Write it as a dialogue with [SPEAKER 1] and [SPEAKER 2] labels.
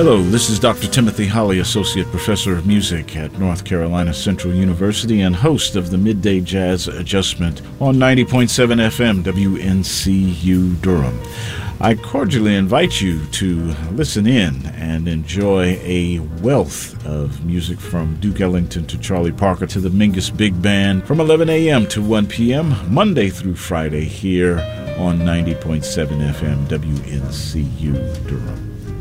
[SPEAKER 1] Hello, this is Dr. Timothy Holly, Associate Professor of Music at North Carolina Central University and host of the Midday Jazz Adjustment on 90.7 FM WNCU Durham. I cordially invite you to listen in and enjoy a wealth of music from Duke Ellington to Charlie Parker to the Mingus Big Band from 11 a.m. to 1 p.m. Monday through Friday here on 90.7 FM WNCU Durham.